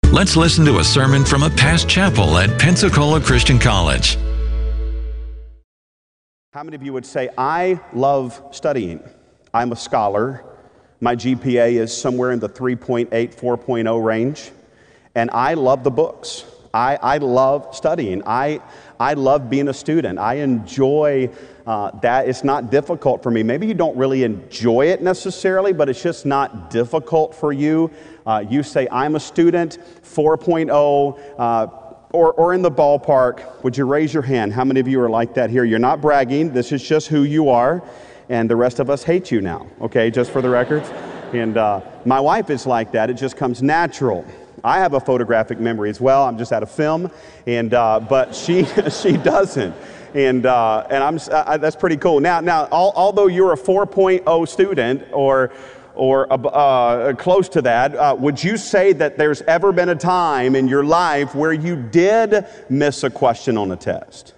Let's listen to a sermon from a past chapel at Pensacola Christian College. How many of you would say, I love studying? I'm a scholar. My GPA is somewhere in the 3.8, 4.0 range. And I love the books. I love studying. I love being a student. I enjoy that. It's not difficult for me. Maybe you don't really enjoy it necessarily, but it's just not difficult for you. You say, I'm a student, 4.0, or in the ballpark. Would you raise your hand? How many of you are like that here? You're not bragging. This is just who you are. And the rest of us hate you now, okay, just for the record. And my wife is like that. It just comes natural. I have a photographic memory as well. I'm just out of film, and but she doesn't, and that's pretty cool. Now, although you're a 4.0 student or close to that, would you say that there's ever been a time in your life where you did miss a question on a test?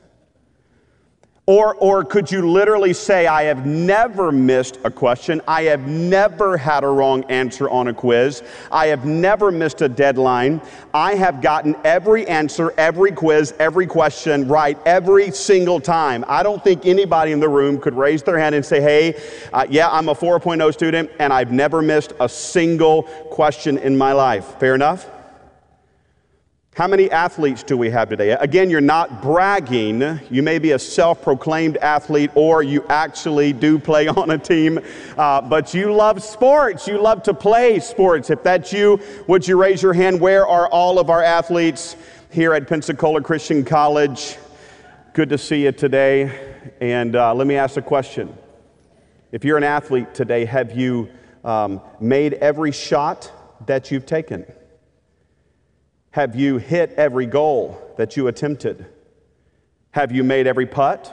Or could you literally say, I have never missed a question. I have never had a wrong answer on a quiz. I have never missed a deadline. I have gotten every answer, every quiz, every question right every single time. I don't think anybody in the room could raise their hand and say, hey, yeah, I'm a 4.0 student and I've never missed a single question in my life. Fair enough? How many athletes do we have today? Again, you're not bragging. You may be a self-proclaimed athlete or you actually do play on a team, but you love sports. You love to play sports. If that's you, would you raise your hand? Where are all of our athletes here at Pensacola Christian College? Good to see you today. And let me ask a question. If you're an athlete today, have you made every shot that you've taken? Have you hit every goal that you attempted? Have you made every putt?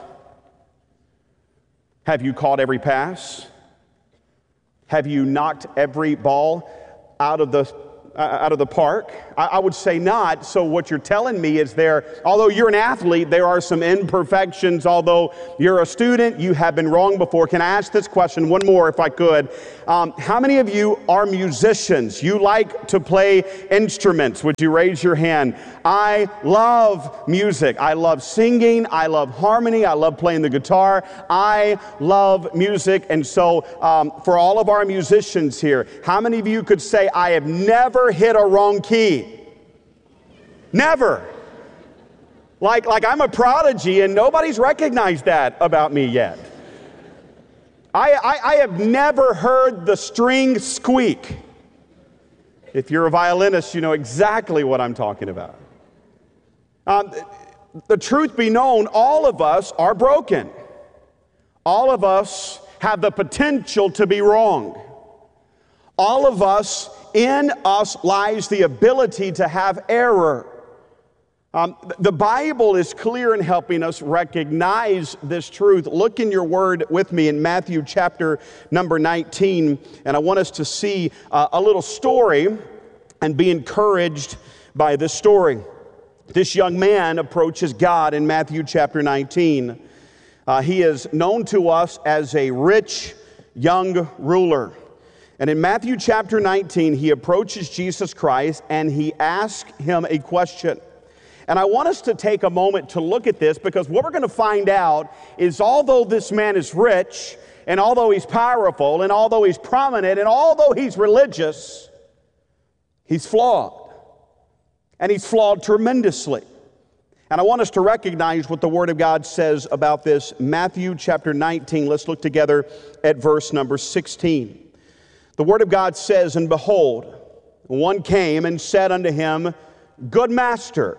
Have you caught every pass? Have you knocked every ball out of the park? I would say not. So what you're telling me is although you're an athlete, there are some imperfections. Although you're a student, you have been wrong before. Can I ask this question one more if I could? How many of you are musicians? You like to play instruments? Would you raise your hand? I love music. I love singing. I love harmony. I love playing the guitar. I love music. And so for all of our musicians here, how many of you could say, I have never hit a wrong key? Never. Like I'm a prodigy and nobody's recognized that about me yet. I have never heard the string squeak. If you're a violinist, you know exactly what I'm talking about. The truth be known, all of us are broken. All of us have the potential to be wrong. All of us, in us lies the ability to have error. The Bible is clear in helping us recognize this truth. Look in your word with me in Matthew chapter number 19, and I want us to see a little story and be encouraged by this story. This young man approaches God in Matthew chapter 19. He is known to us as a rich young ruler. And in Matthew chapter 19, he approaches Jesus Christ and he asks him a question. And I want us to take a moment to look at this, because what we're going to find out is although this man is rich, and although he's powerful, and although he's prominent, and although he's religious, he's flawed. And he's flawed tremendously. And I want us to recognize what the Word of God says about this. Matthew chapter 19, let's look together at verse number 16. The Word of God says, and behold, one came and said unto him, Good master,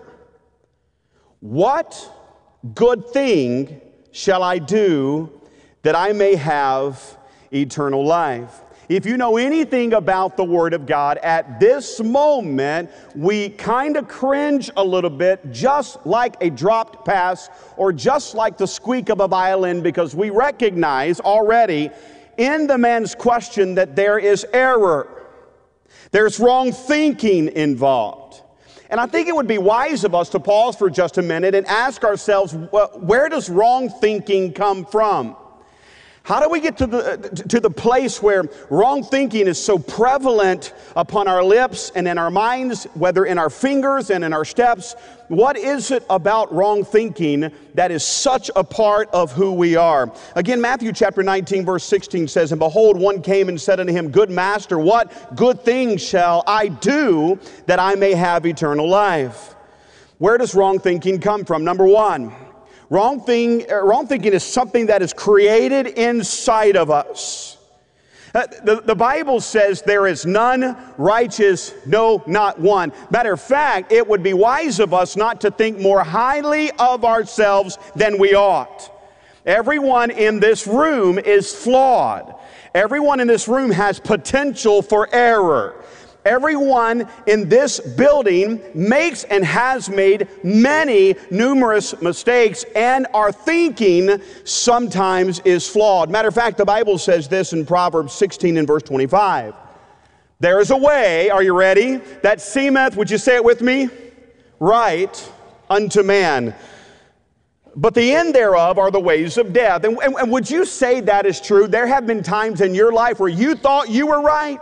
what good thing shall I do that I may have eternal life? If you know anything about the Word of God, at this moment, we kind of cringe a little bit, just like a dropped pass or just like the squeak of a violin, because we recognize already in the man's question that there is error. There's wrong thinking involved. And I think it would be wise of us to pause for just a minute and ask ourselves, where does wrong thinking come from? How do we get to the place where wrong thinking is so prevalent upon our lips and in our minds, whether in our fingers and in our steps? What is it about wrong thinking that is such a part of who we are? Again, Matthew chapter 19, verse 16 says, "And behold, one came and said unto him, Good master, what good thing shall I do that I may have eternal life?" Where does wrong thinking come from? Number one, wrong thinking is something that is created inside of us. The Bible says there is none righteous, no, not one. Matter of fact, it would be wise of us not to think more highly of ourselves than we ought. Everyone in this room is flawed. Everyone in this room has potential for error. Everyone in this building makes and has made many numerous mistakes, and our thinking sometimes is flawed. Matter of fact, the Bible says this in Proverbs 16 and verse 25. There is a way, are you ready, that seemeth, would you say it with me? Right unto man. But the end thereof are the ways of death. And would you say that is true? There have been times in your life where you thought you were right.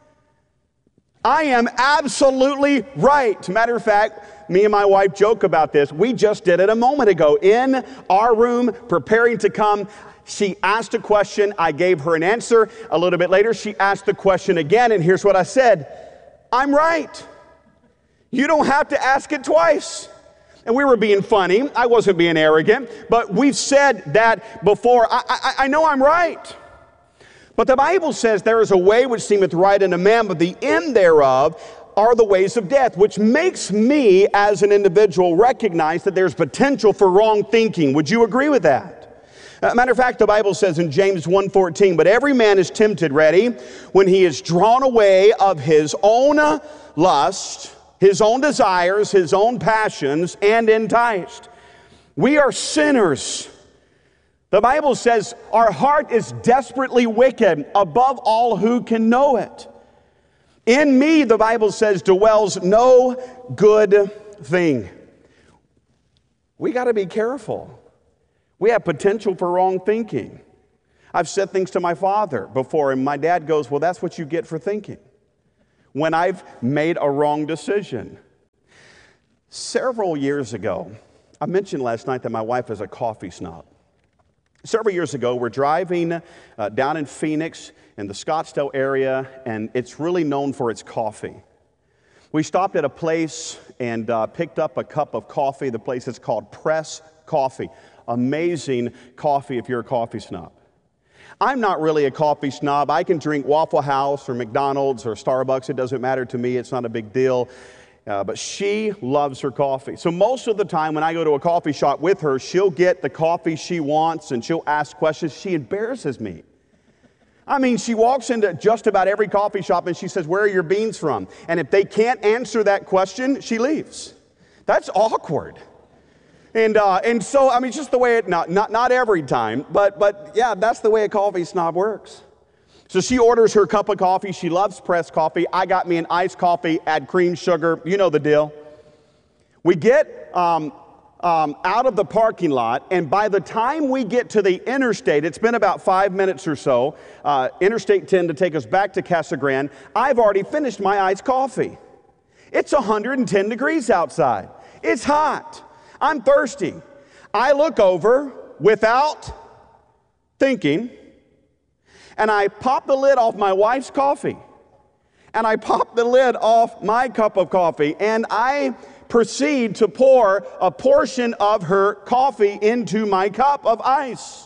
I am absolutely right. Matter of fact, me and my wife joke about this. We just did it a moment ago. In our room, preparing to come, she asked a question. I gave her an answer. A little bit later, she asked the question again, and here's what I said. I'm right. You don't have to ask it twice. And we were being funny. I wasn't being arrogant, but we've said that before. I know I'm right. But the Bible says there is a way which seemeth right unto man, but the end thereof are the ways of death, which makes me as an individual recognize that there's potential for wrong thinking. Would you agree with that? Matter of fact, the Bible says in James 1:14, but every man is tempted, ready, when he is drawn away of his own lust, his own desires, his own passions, and enticed. We are sinners. The Bible says our heart is desperately wicked. Above all, who can know it? In me, the Bible says, dwells no good thing. We got to be careful. We have potential for wrong thinking. I've said things to my father before, and my dad goes, well, that's what you get for thinking. When I've made a wrong decision. Several years ago, I mentioned last night that my wife is a coffee snob. Several years ago, we're driving down in Phoenix in the Scottsdale area, and it's really known for its coffee. We stopped at a place and picked up a cup of coffee. The place is called Press Coffee. Amazing coffee if you're a coffee snob. I'm not really a coffee snob. I can drink Waffle House or McDonald's or Starbucks. It doesn't matter to me. It's not a big deal. But she loves her coffee. So most of the time when I go to a coffee shop with her, she'll get the coffee she wants and she'll ask questions. She embarrasses me. I mean, she walks into just about every coffee shop and she says, where are your beans from? And if they can't answer that question, she leaves. That's awkward. And so, I mean, just the way it, not every time, but yeah, that's the way a coffee snob works. So she orders her cup of coffee. She loves pressed coffee. I got me an iced coffee, add cream, sugar. You know the deal. We get out of the parking lot, and by the time we get to the interstate, it's been about 5 minutes or so, Interstate 10 to take us back to Casa Grande, I've already finished my iced coffee. It's 110 degrees outside. It's hot. I'm thirsty. I look over without thinking, and I pop the lid off my wife's coffee. And I pop the lid off my cup of coffee. And I proceed to pour a portion of her coffee into my cup of ice.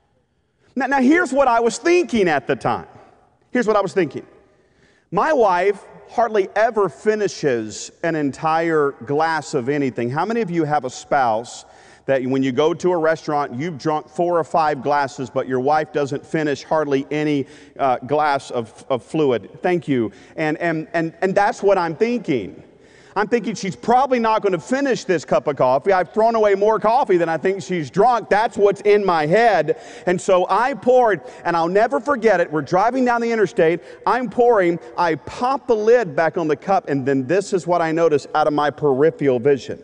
Now here's what I was thinking at the time. Here's what I was thinking. My wife hardly ever finishes an entire glass of anything. How many of you have a spouse that when you go to a restaurant, you've drunk 4 or 5 glasses, but your wife doesn't finish hardly any glass of fluid? Thank you. And that's what I'm thinking. I'm thinking she's probably not going to finish this cup of coffee. I've thrown away more coffee than I think she's drunk. That's what's in my head. And so I poured, and I'll never forget it. We're driving down the interstate. I'm pouring. I pop the lid back on the cup, and then this is what I notice out of my peripheral vision.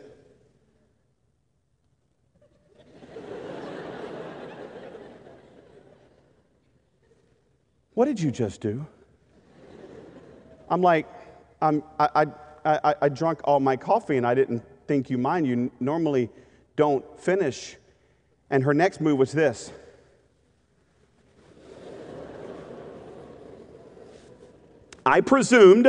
what did you just do? I'm like, I drank all my coffee and I didn't think you mind. You normally don't finish. And her next move was this. I presumed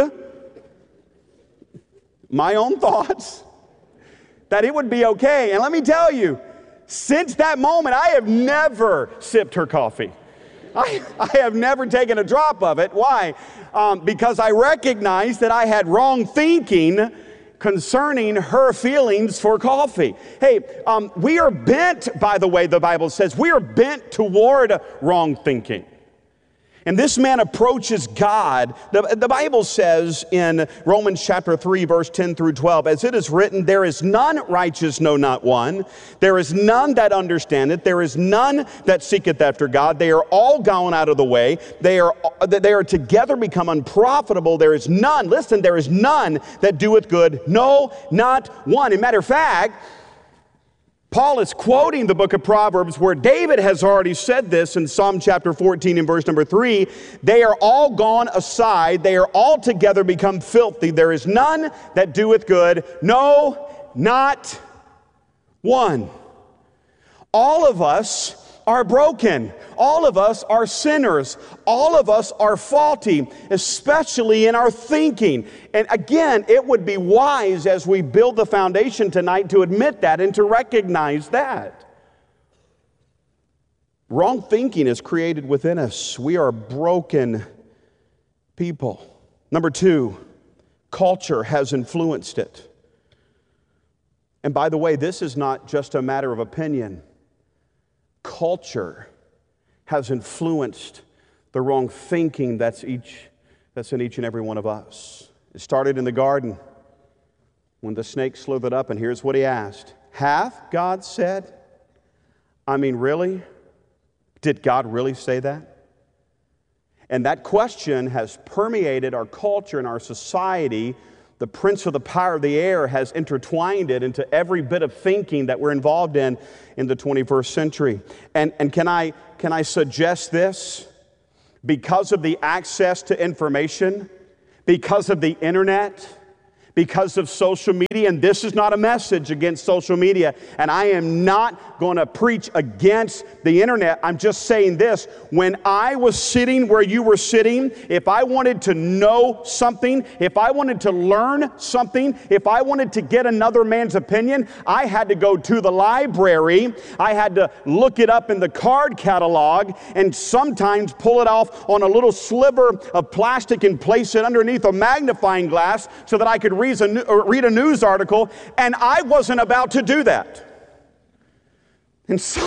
my own thoughts that it would be okay. And let me tell you, since that moment, I have never sipped her coffee. I have never taken a drop of it. Why? Because I recognized that I had wrong thinking concerning her feelings for coffee. Hey, we are bent, by the way, the Bible says, we are bent toward wrong thinking. And this man approaches God. The Bible says in Romans chapter 3, verse 10 through 12, as it is written, there is none righteous, no, not one. There is none that understandeth. There is none that seeketh after God. They are all gone out of the way. They are together become unprofitable. There is none, listen, there is none that doeth good. No, not one. As a matter of fact, Paul is quoting the book of Proverbs where David has already said this in Psalm chapter 14 and verse number 3. They are all gone aside. They are all together become filthy. There is none that doeth good. No, not one. All of us are broken. All of us are sinners. All of us are faulty, especially in our thinking. And again, it would be wise as we build the foundation tonight to admit that and to recognize that. Wrong thinking is created within us. We are broken people. Number two, culture has influenced it. And by the way, this is not just a matter of opinion. Culture has influenced the wrong thinking that's in each and every one of us. It started in the garden when the snake slithered up, and here's what he asked. Hath God said? I mean, really? Did God really say that? And that question has permeated our culture and our society. The prince of the power of the air has intertwined it into every bit of thinking that we're involved in the 21st century. And can I suggest this? Because of the access to information, because of the internet, because of social media, and this is not a message against social media, and I am not going to preach against the internet. I'm just saying this. When I was sitting where you were sitting, if I wanted to know something, if I wanted to learn something, if I wanted to get another man's opinion, I had to go to the library. I had to look it up in the card catalog and sometimes pull it off on a little sliver of plastic and place it underneath a magnifying glass so that I could read a news article, and I wasn't about to do that. And so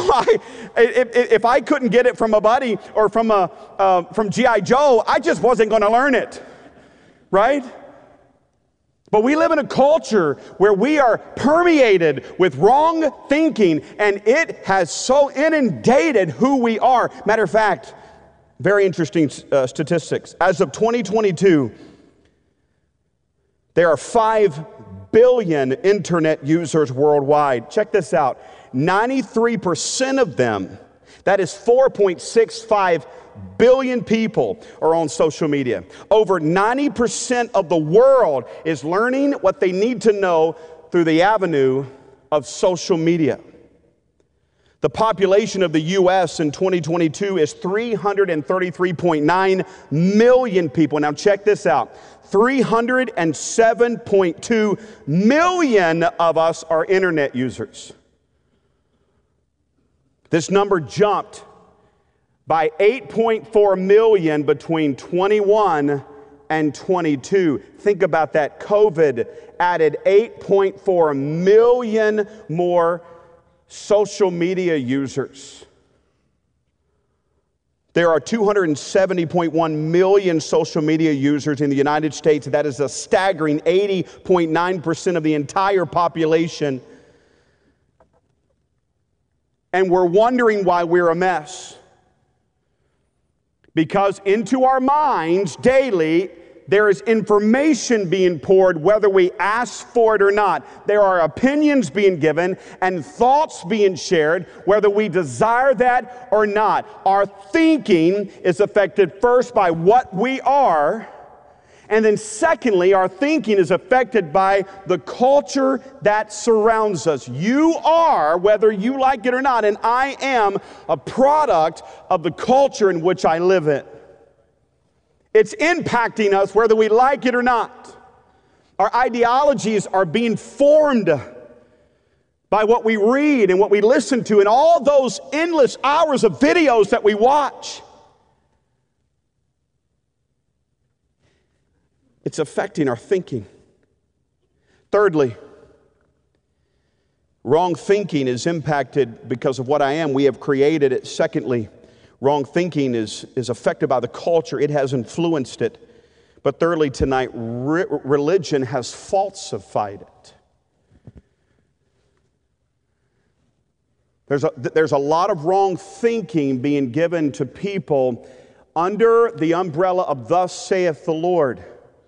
if I couldn't get it from a buddy or from G.I. Joe, I just wasn't going to learn it, right? But we live in a culture where we are permeated with wrong thinking, and it has so inundated who we are. Matter of fact, very interesting statistics. As of 2022, there are 5 billion internet users worldwide. Check this out. 93% of them, that is 4.65 billion people, are on social media. Over 90% of the world is learning what they need to know through the avenue of social media. The population of the U.S. in 2022 is 333.9 million people. Now check this out. 307.2 million of us are internet users. This number jumped by 8.4 million between 21 and 22. Think about that. COVID added 8.4 million more social media users. There are 270.1 million social media users in the United States. That is a staggering 80.9% of the entire population. And we're wondering why we're a mess. Because into our minds daily, There is information being poured whether we ask for it or not. There are opinions being given and thoughts being shared whether we desire that or not. Our thinking is affected first by what we are, and then secondly, our thinking is affected by the culture that surrounds us. You are, whether you like it or not, and I am a product of the culture in which I live in. It's impacting us whether we like it or not. Our ideologies are being formed by what we read and what we listen to and all those endless hours of videos that we watch. It's affecting our thinking. Thirdly, wrong thinking is impacted because of what I am. We have created it. Secondly, wrong thinking is affected by the culture. It has influenced it. But thirdly, tonight, religion has falsified it. There's a lot of wrong thinking being given to people under the umbrella of thus saith the Lord.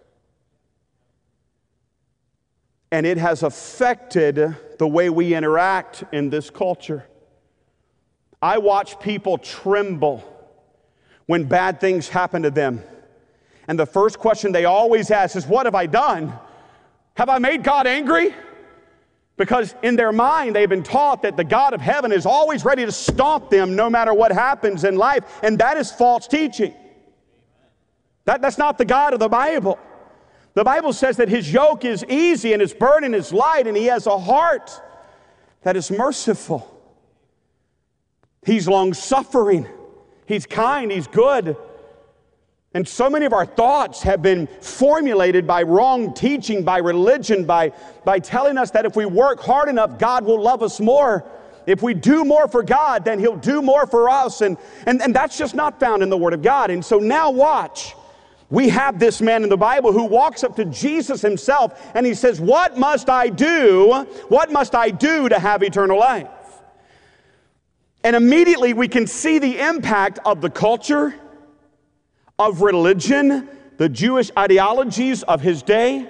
And it has affected the way we interact in this culture. I watch people tremble when bad things happen to them. And the first question they always ask is, what have I done? Have I made God angry? Because in their mind, they've been taught that the God of heaven is always ready to stomp them no matter what happens in life. And that is false teaching. That's not the God of the Bible. The Bible says that his yoke is easy and his burden is light, and he has a heart that is merciful. He's long-suffering. He's kind. He's good. And so many of our thoughts have been formulated by wrong teaching, by religion, by telling us that if we work hard enough, God will love us more. If we do more for God, then he'll do more for us. And that's just not found in the Word of God. And so now watch. We have this man in the Bible who walks up to Jesus himself and he says, what must I do? What must I do to have eternal life? And immediately we can see the impact of the culture, of religion, the Jewish ideologies of his day,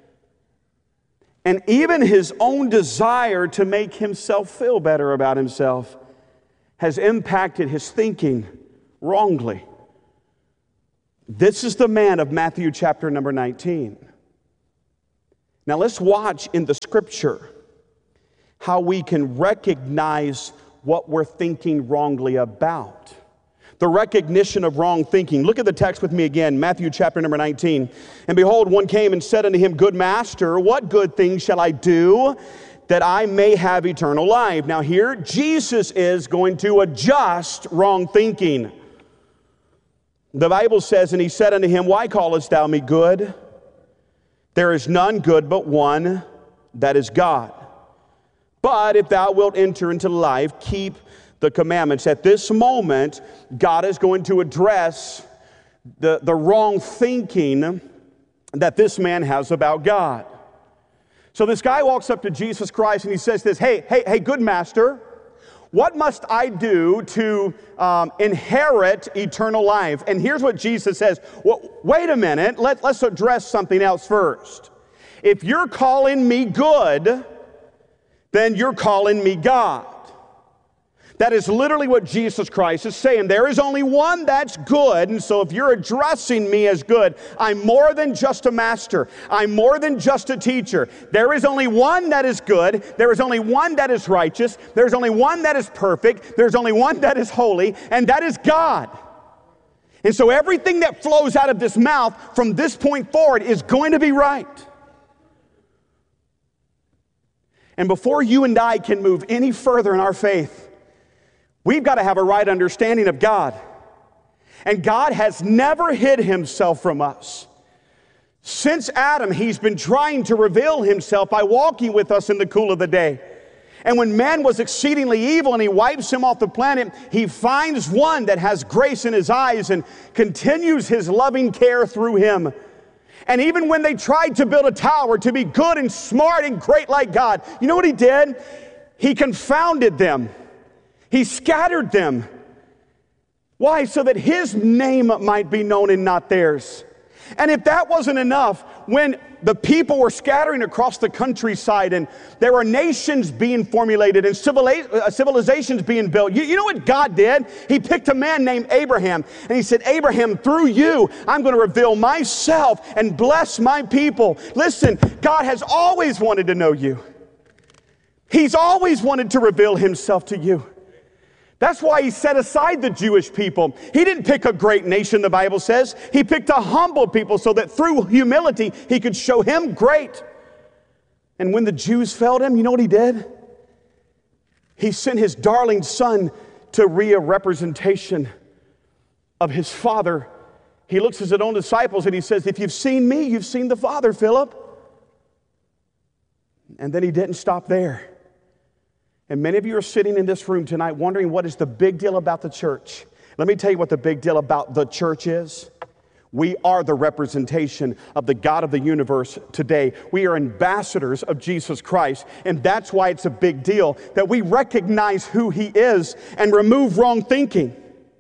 and even his own desire to make himself feel better about himself has impacted his thinking wrongly. This is the man of Matthew chapter number 19. Now let's watch in the scripture how we can recognize what we're thinking wrongly about. The recognition of wrong thinking. Look at the text with me again, Matthew chapter number 19. And behold, one came and said unto him, Good master, what good thing shall I do that I may have eternal life? Now here, Jesus is going to adjust wrong thinking. The Bible says, and he said unto him, Why callest thou me good? There is none good but one, that is God. But if thou wilt enter into life, keep the commandments. At this moment, God is going to address the wrong thinking that this man has about God. So this guy walks up to Jesus Christ and he says this, Hey, good master, what must I do to inherit eternal life? And here's what Jesus says. Well, wait a minute. Let's address something else first. If you're calling me good, then you're calling me God. That is literally what Jesus Christ is saying. There is only one that's good, and so if you're addressing me as good, I'm more than just a master. I'm more than just a teacher. There is only one that is good. There is only one that is righteous. There's only one that is perfect. There's only one that is holy, and that is God. And so everything that flows out of this mouth from this point forward is going to be right. And before you and I can move any further in our faith, we've got to have a right understanding of God. And God has never hid himself from us. Since Adam, he's been trying to reveal himself by walking with us in the cool of the day. And when man was exceedingly evil and he wipes him off the planet, he finds one that has grace in his eyes and continues his loving care through him. And even when they tried to build a tower to be good and smart and great like God, you know what he did? He confounded them. He scattered them. Why? So that his name might be known and not theirs. And if that wasn't enough, when the people were scattering across the countryside and there were nations being formulated and civilizations being built, you know what God did? He picked a man named Abraham and he said, Abraham, through you, I'm going to reveal myself and bless my people. Listen, God has always wanted to know you. He's always wanted to reveal himself to you. That's why he set aside the Jewish people. He didn't pick a great nation, the Bible says. He picked a humble people so that through humility, he could show him great. And when the Jews failed him, you know what he did? He sent his darling son to be a representation of his Father. He looks at his own disciples and he says, if you've seen me, you've seen the Father, Philip. And then he didn't stop there. And many of you are sitting in this room tonight wondering what is the big deal about the church. Let me tell you what the big deal about the church is. We are the representation of the God of the universe today. We are ambassadors of Jesus Christ. And that's why it's a big deal that we recognize who he is and remove wrong thinking.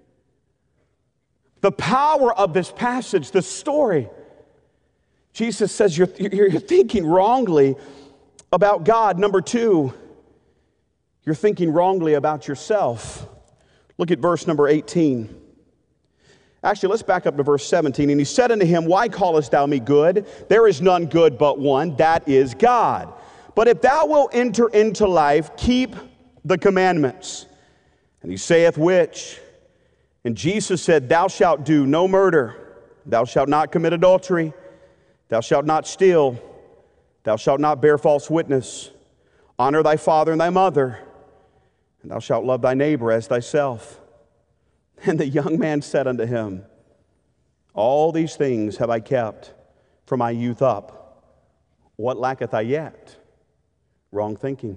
The power of this passage, the story. Jesus says you're thinking wrongly about God. Number two, you're thinking wrongly about yourself. Look at verse number 18. Actually, let's back up to verse 17. And he said unto him, why callest thou me good? There is none good but one, that is God. But if thou wilt enter into life, keep the commandments. And he saith, which? And Jesus said, thou shalt do no murder. Thou shalt not commit adultery. Thou shalt not steal. Thou shalt not bear false witness. Honor thy father and thy mother. And thou shalt love thy neighbor as thyself. And the young man said unto him, all these things have I kept from my youth up. What lacketh I yet? Wrong thinking.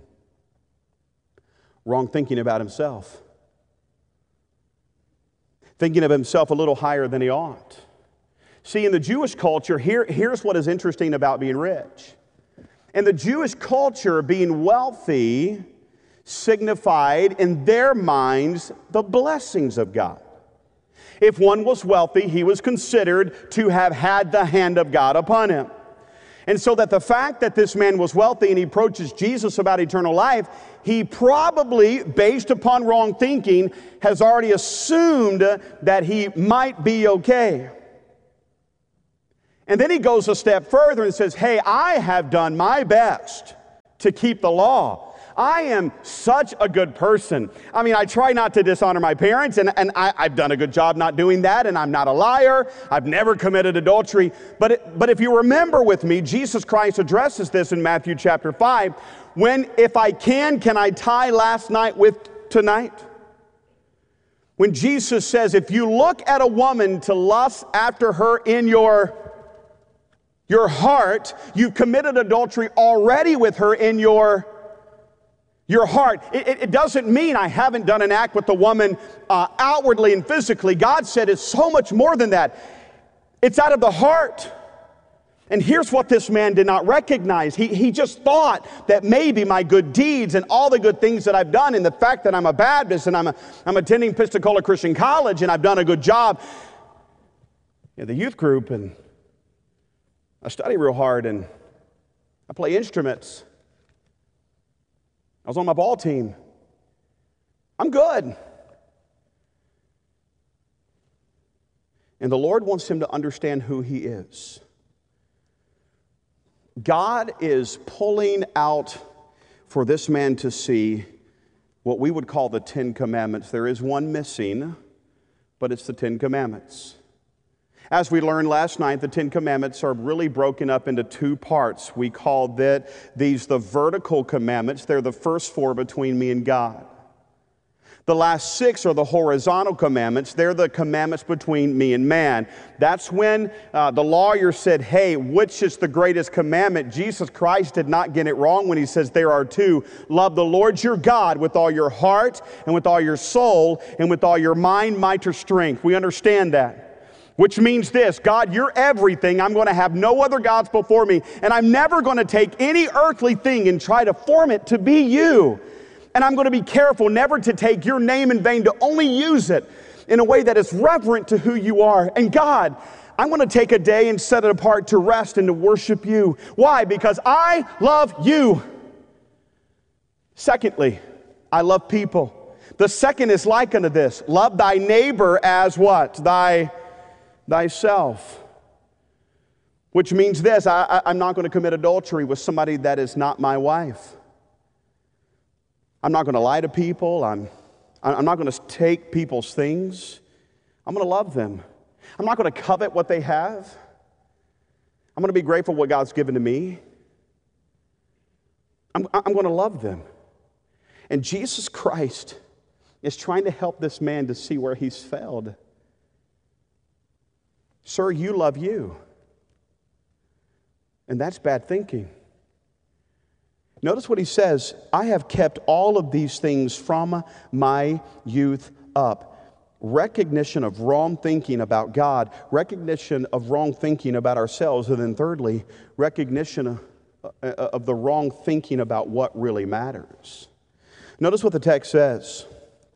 Wrong thinking about himself. Thinking of himself a little higher than he ought. See, in the Jewish culture, here's what is interesting about being rich. In the Jewish culture, being wealthy signified in their minds the blessings of God. If one was wealthy, he was considered to have had the hand of God upon him. And so that the fact that this man was wealthy and he approaches Jesus about eternal life, he probably, based upon wrong thinking, has already assumed that he might be okay. And then he goes a step further and says, hey, I have done my best to keep the law. I am such a good person. I mean, I try not to dishonor my parents, and I've done a good job not doing that, and I'm not a liar. I've never committed adultery. But if you remember with me, Jesus Christ addresses this in Matthew chapter 5, when, if I can I tie last night with tonight? When Jesus says, if you look at a woman to lust after her in your heart, you've committed adultery already with her in your heart. It doesn't mean I haven't done an act with the woman outwardly and physically. God said it's so much more than that. It's out of the heart. And here's what this man did not recognize. He just thought that maybe my good deeds and all the good things that I've done, and the fact that I'm a Baptist and I'm attending Pensacola Christian College and I've done a good job in the youth group, and I study real hard and I play instruments. I was on my ball team. I'm good. And the Lord wants him to understand who he is. God is pulling out for this man to see what we would call the 10 Commandments. There is one missing, but it's the 10 Commandments. As we learned last night, the 10 Commandments are really broken up into two parts. We call these the vertical commandments. They're the first 4 between me and God. The last 6 are the horizontal commandments. They're the commandments between me and man. That's when the lawyer said, hey, which is the greatest commandment? Jesus Christ did not get it wrong when he says there are 2. Love the Lord your God with all your heart and with all your soul and with all your mind, might, or strength. We understand that. Which means this: God, you're everything. I'm going to have no other gods before me. And I'm never going to take any earthly thing and try to form it to be you. And I'm going to be careful never to take your name in vain, to only use it in a way that is reverent to who you are. And God, I'm going to take a day and set it apart to rest and to worship you. Why? Because I love you. Secondly, I love people. The second is like unto this. Love thy neighbor as what? Thyself. Which means this, I'm not going to commit adultery with somebody that is not my wife. I'm not going to lie to people. I'm not going to take people's things. I'm going to love them. I'm not going to covet what they have. I'm going to be grateful for what God's given to me. I'm going to love them. And Jesus Christ is trying to help this man to see where he's failed. Sir, you love you. And that's bad thinking. Notice what he says, I have kept all of these things from my youth up. Recognition of wrong thinking about God, recognition of wrong thinking about ourselves, and then thirdly, recognition of the wrong thinking about what really matters. Notice what the text says.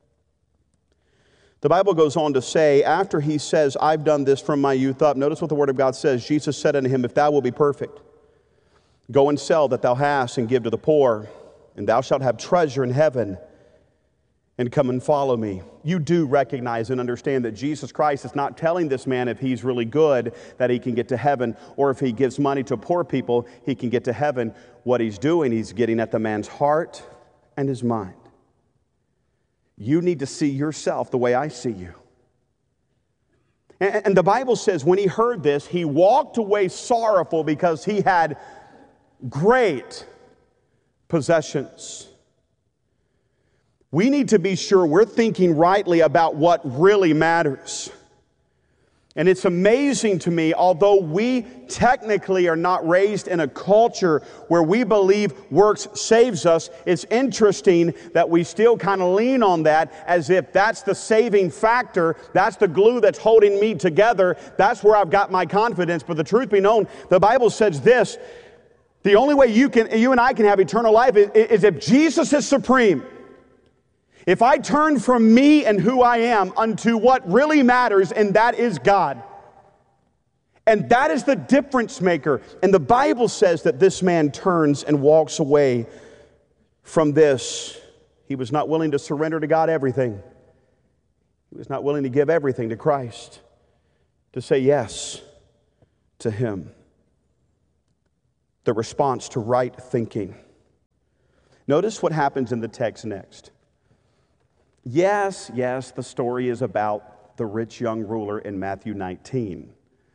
The Bible goes on to say, after he says, I've done this from my youth up, notice what the Word of God says. Jesus said unto him, if thou wilt be perfect, go and sell that thou hast and give to the poor, and thou shalt have treasure in heaven, and come and follow me. You do recognize and understand that Jesus Christ is not telling this man if he's really good that he can get to heaven, or if he gives money to poor people, he can get to heaven. What he's doing, he's getting at the man's heart and his mind. You need to see yourself the way I see you. And the Bible says when he heard this, he walked away sorrowful because he had great possessions. We need to be sure we're thinking rightly about what really matters. And it's amazing to me, although we technically are not raised in a culture where we believe works saves us, it's interesting that we still kind of lean on that as if that's the saving factor, that's the glue that's holding me together, that's where I've got my confidence. But the truth be known, the Bible says this, the only way you and I can have eternal life is if Jesus is supreme. If I turn from me and who I am unto what really matters, and that is God. And that is the difference maker. And the Bible says that this man turns and walks away from this. He was not willing to surrender to God everything. He was not willing to give everything to Christ, to say yes to Him. The response to right thinking. Notice what happens in the text next. Yes, the story is about the rich young ruler in Matthew 19.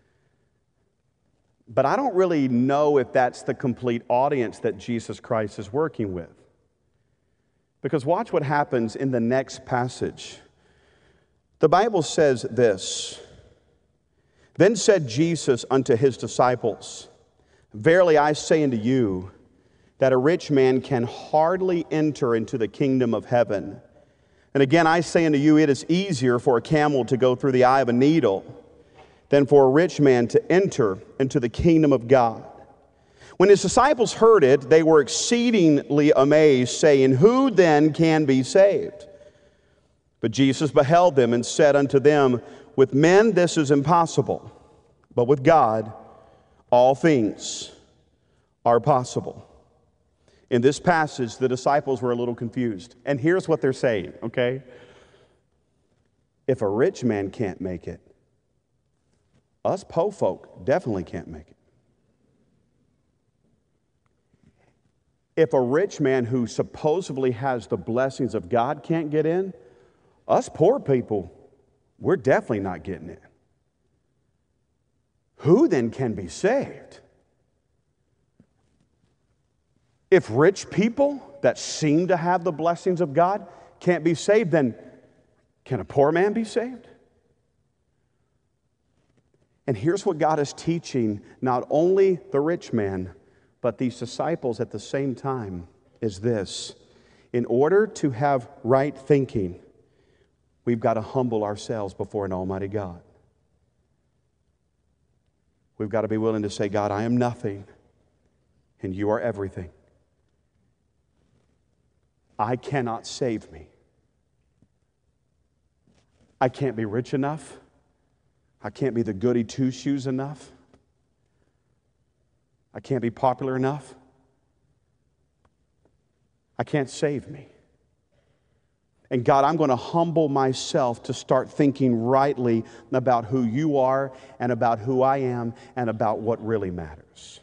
But I don't really know if that's the complete audience that Jesus Christ is working with. Because watch what happens in the next passage. The Bible says this, Then said Jesus unto his disciples, Verily I say unto you, that a rich man can hardly enter into the kingdom of heaven. And again, I say unto you, it is easier for a camel to go through the eye of a needle than for a rich man to enter into the kingdom of God. When his disciples heard it, they were exceedingly amazed, saying, Who then can be saved? But Jesus beheld them and said unto them, With men this is impossible, but with God all things are possible. In this passage, the disciples were a little confused. And here's what they're saying, okay? If a rich man can't make it, us po folk definitely can't make it. If a rich man who supposedly has the blessings of God can't get in, us poor people, we're definitely not getting in. Who then can be saved? If rich people that seem to have the blessings of God can't be saved, then can a poor man be saved? And here's what God is teaching not only the rich man, but these disciples at the same time, is this. In order to have right thinking, we've got to humble ourselves before an almighty God. We've got to be willing to say, God, I am nothing, and you are everything. I cannot save me. I can't be rich enough I can't be the goody two-shoes enough. I can't be popular enough. I can't save me. And God, I'm going to humble myself to start thinking rightly about who you are and about who I am and about what really matters.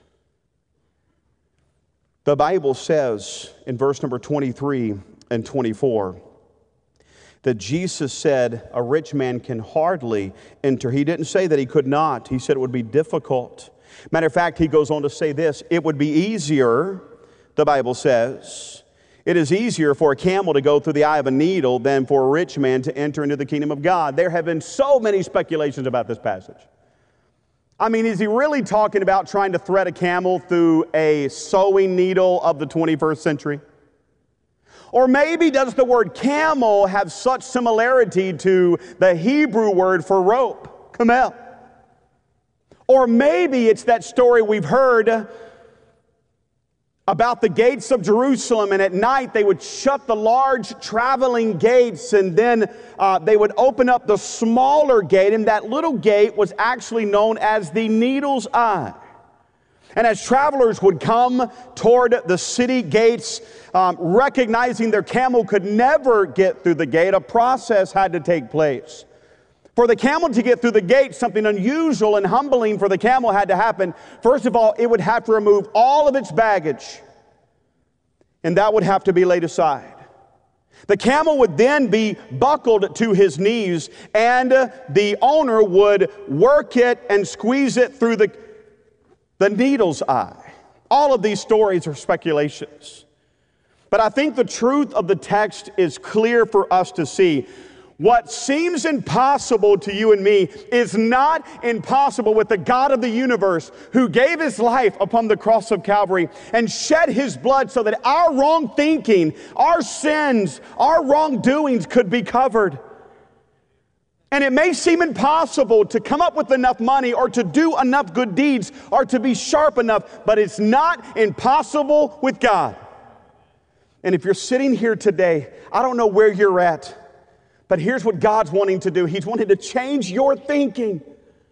The Bible says in verse number 23 and 24 that Jesus said a rich man can hardly enter. He didn't say that he could not. He said it would be difficult. Matter of fact, he goes on to say this, it would be easier, the Bible says, it is easier for a camel to go through the eye of a needle than for a rich man to enter into the kingdom of God. There have been so many speculations about this passage. I mean, is he really talking about trying to thread a camel through a sewing needle of the 21st century? Or maybe does the word camel have such similarity to the Hebrew word for rope, kamel? Or maybe it's that story we've heard about the gates of Jerusalem, and at night they would shut the large traveling gates, and then they would open up the smaller gate, and that little gate was actually known as the Needle's Eye. And as travelers would come toward the city gates, recognizing their camel could never get through the gate, a process had to take place. For the camel to get through the gate, something unusual and humbling for the camel had to happen. First of all, it would have to remove all of its baggage, and that would have to be laid aside. The camel would then be buckled to his knees, and the owner would work it and squeeze it through the needle's eye. All of these stories are speculations. But I think the truth of the text is clear for us to see. What seems impossible to you and me is not impossible with the God of the universe who gave his life upon the cross of Calvary and shed his blood so that our wrong thinking, our sins, our wrongdoings could be covered. And it may seem impossible to come up with enough money or to do enough good deeds or to be sharp enough, but it's not impossible with God. And if you're sitting here today, I don't know where you're at, but here's what God's wanting to do. He's wanting to change your thinking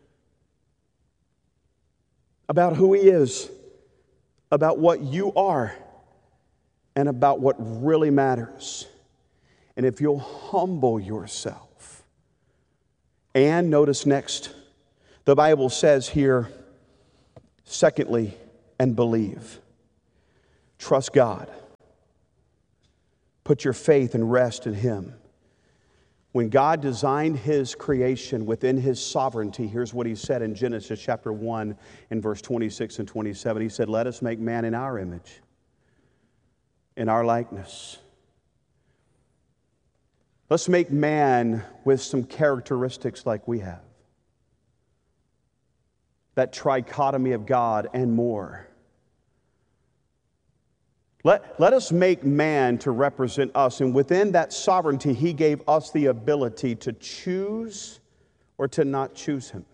about who he is, about what you are, and about what really matters. And if you'll humble yourself, and notice next, the Bible says here, secondly, and believe. Trust God. Put your faith and rest in him. When God designed his creation within his sovereignty, here's what he said in Genesis chapter 1 in verse 26 and 27. He said, let us make man in our image, in our likeness. Let's make man with some characteristics like we have. That trichotomy of God and more. Let us make man to represent us, and within that sovereignty, he gave us the ability to choose or to not choose him.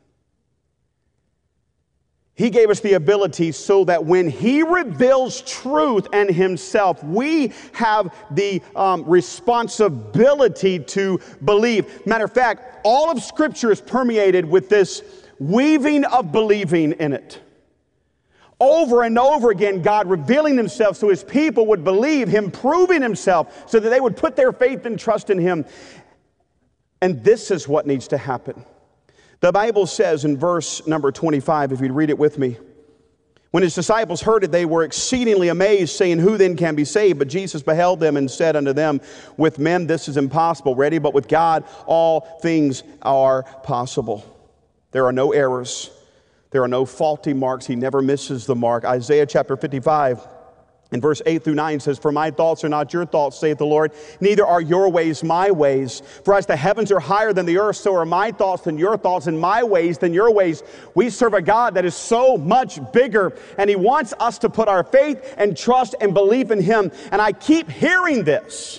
He gave us the ability so that when he reveals truth and himself, we have the responsibility to believe. Matter of fact, all of Scripture is permeated with this weaving of believing in it. Over and over again, God revealing himself so his people would believe him, proving himself so that they would put their faith and trust in him. And this is what needs to happen. The Bible says in verse number 25, if you'd read it with me, when his disciples heard it, they were exceedingly amazed, saying, who then can be saved? But Jesus beheld them and said unto them, with men this is impossible, ready, but with God all things are possible. There are no errors. There are no faulty marks. He never misses the mark. Isaiah chapter 55 in verse 8 through 9 says, for my thoughts are not your thoughts, saith the Lord, neither are your ways my ways. For as the heavens are higher than the earth, so are my thoughts than your thoughts, and my ways than your ways. We serve a God that is so much bigger, and he wants us to put our faith and trust and belief in him. And I keep hearing this.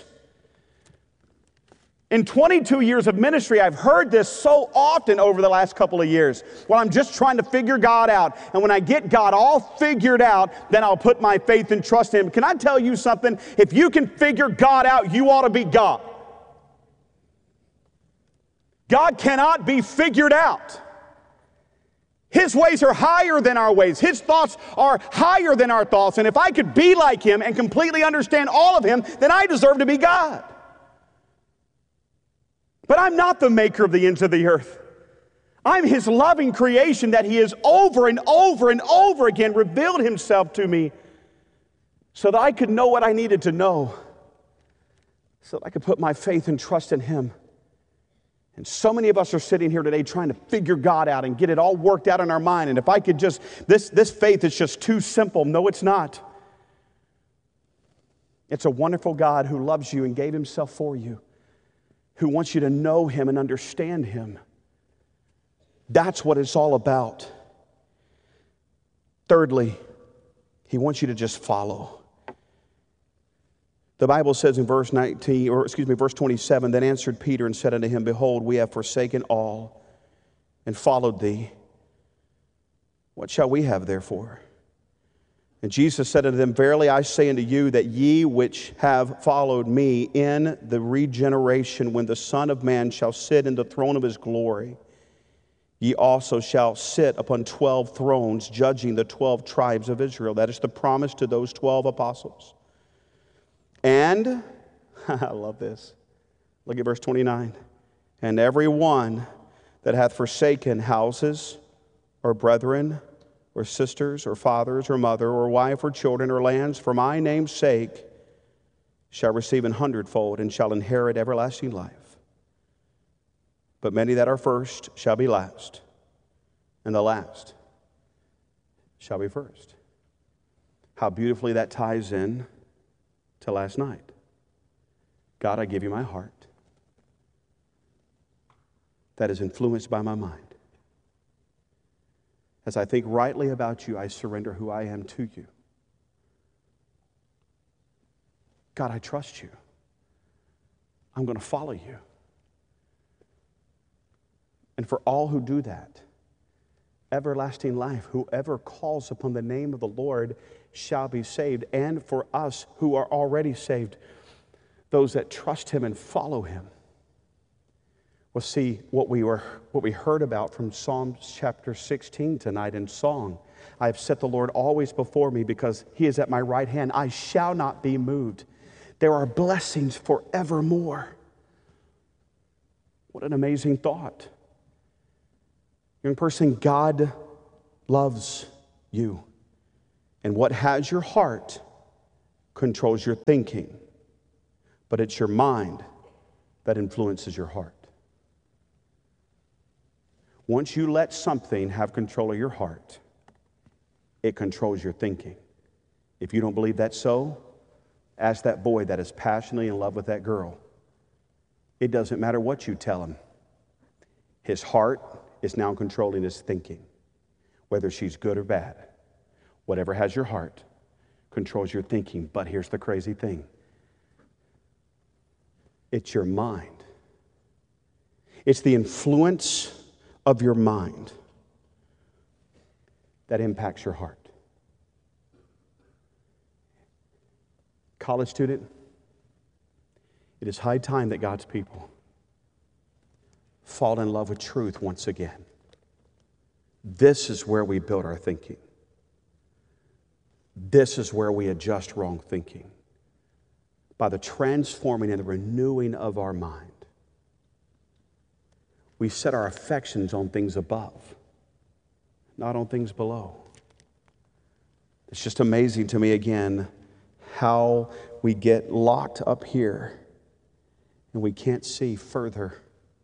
In 22 years of ministry, I've heard this so often over the last couple of years. Well, I'm just trying to figure God out. And when I get God all figured out, then I'll put my faith and trust in him. Can I tell you something? If you can figure God out, you ought to be God. God cannot be figured out. His ways are higher than our ways. His thoughts are higher than our thoughts. And if I could be like Him and completely understand all of Him, then I deserve to be God. But I'm not the maker of the ends of the earth. I'm His loving creation that He has over and over and over again revealed Himself to me so that I could know what I needed to know, so that I could put my faith and trust in Him. And so many of us are sitting here today trying to figure God out and get it all worked out in our mind. And if I could just, this faith is just too simple. No, it's not. It's a wonderful God who loves you and gave Himself for you, who wants you to know Him and understand Him. That's what it's all about. Thirdly, He wants you to just follow. The Bible says in verse 27, then answered Peter and said unto him, behold, we have forsaken all and followed thee. What shall we have therefore? And Jesus said unto them, verily I say unto you that ye which have followed me in the regeneration, when the Son of Man shall sit in the throne of His glory, ye also shall sit upon 12 thrones, judging the 12 tribes of Israel. That is the promise to those 12 apostles. And, I love this, look at verse 29. And every one that hath forsaken houses, or brethren, or sisters, or fathers, or mother, or wife, or children, or lands, for my name's sake, shall receive 100-fold, and shall inherit everlasting life. But many that are first shall be last, and the last shall be first. How beautifully that ties in to last night. God, I give you my heart that is influenced by my mind. As I think rightly about you, I surrender who I am to you. God, I trust you. I'm going to follow you. And for all who do that, everlasting life, whoever calls upon the name of the Lord shall be saved. And for us who are already saved, those that trust Him and follow Him, will see what we heard about from Psalms chapter 16 tonight in song. I have set the Lord always before me, because He is at my right hand. I shall not be moved. There are blessings forevermore. What an amazing thought. Young person, God loves you. And what has your heart controls your thinking. But it's your mind that influences your heart. Once you let something have control of your heart, it controls your thinking. If you don't believe that's so, ask that boy that is passionately in love with that girl. It doesn't matter what you tell him. His heart is now controlling his thinking, whether she's good or bad. Whatever has your heart controls your thinking. But here's the crazy thing. It's your mind. It's the influence of your mind that impacts your heart. College student, it is high time that God's people fall in love with truth once again. This is where we build our thinking. This is where we adjust wrong thinking. By the transforming and the renewing of our mind. We set our affections on things above, not on things below. It's just amazing to me again how we get locked up here and we can't see further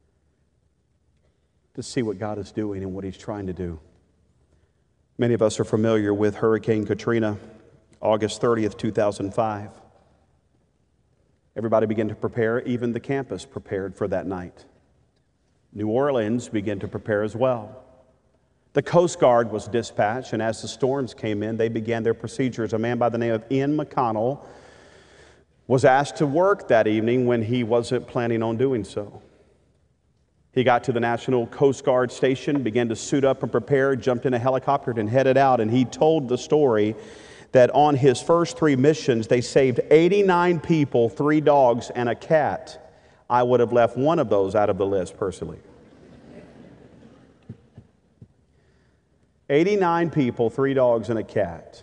to see what God is doing and what He's trying to do. Many of us are familiar with Hurricane Katrina, August 30th, 2005. Everybody began to prepare, even the campus prepared for that night. New Orleans began to prepare as well. The Coast Guard was dispatched, and as the storms came in, they began their procedures. A man by the name of Ian McConnell was asked to work that evening when he wasn't planning on doing so. He got to the National Coast Guard station, began to suit up and prepare, jumped in a helicopter and headed out, and he told the story that on his first 3 missions, they saved 89 people, 3 dogs, and a cat. I would have left one of those out of the list, personally. 89 people, 3 dogs, and a cat.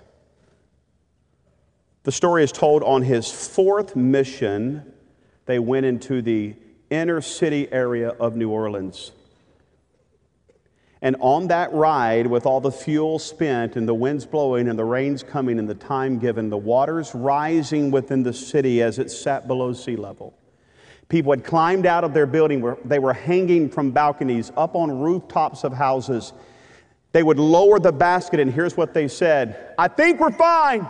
The story is told on his fourth mission. They went into the inner city area of New Orleans. And on that ride, with all the fuel spent and the winds blowing and the rains coming and the time given, the waters rising within the city as it sat below sea level, people had climbed out of their building. They were hanging from balconies up on rooftops of houses. They would lower the basket, and here's what they said: "I think we're fine.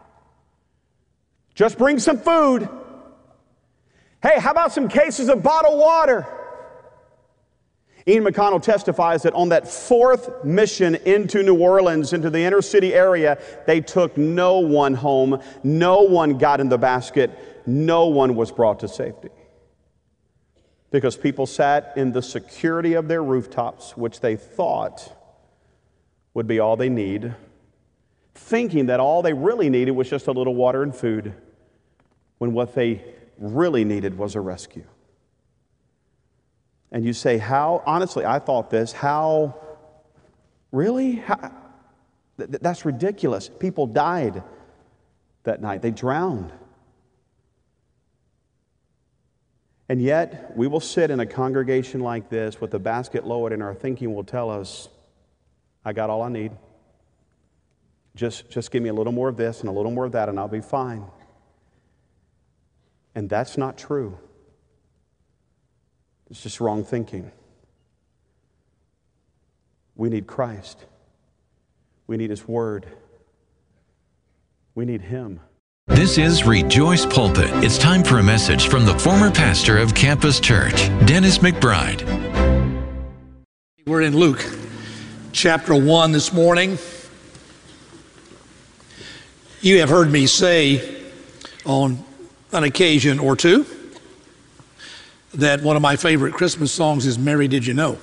Just bring some food. Hey, how about some cases of bottled water?" Ian McConnell testifies that on that fourth mission into New Orleans, into the inner city area, they took no one home. No one got in the basket. No one was brought to safety. Because people sat in the security of their rooftops, which they thought would be all they need, thinking that all they really needed was just a little water and food, when what they really needed was a rescue. And you say, how? Honestly, I thought this. How? Really? How? That's ridiculous. People died that night. They drowned. And yet, we will sit in a congregation like this with the basket lowered, and our thinking will tell us, I got all I need. Just give me a little more of this and a little more of that, and I'll be fine. And that's not true. It's just wrong thinking. We need Christ. We need His Word. We need Him. This is Rejoice Pulpit. It's time for a message from the former pastor of Campus Church, Dennis McBride. We're in Luke chapter 1 this morning. You have heard me say on an occasion or two that one of my favorite Christmas songs is Mary, Did You Know?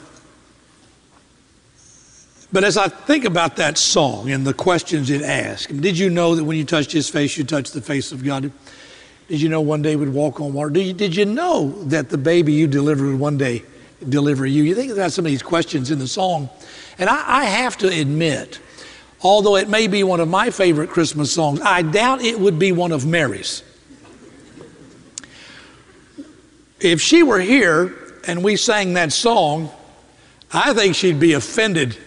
But as I think about that song and the questions it asks, did you know that when you touched His face, you touched the face of God? Did you know one day we'd walk on water? Did you know that the baby you delivered would one day deliver you? You think about some of these questions in the song. And I have to admit, although it may be one of my favorite Christmas songs, I doubt it would be one of Mary's. If she were here and we sang that song, I think she'd be offended.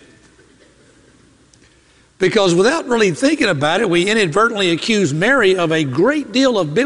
Because without really thinking about it, we inadvertently accuse Mary of a great deal of biblical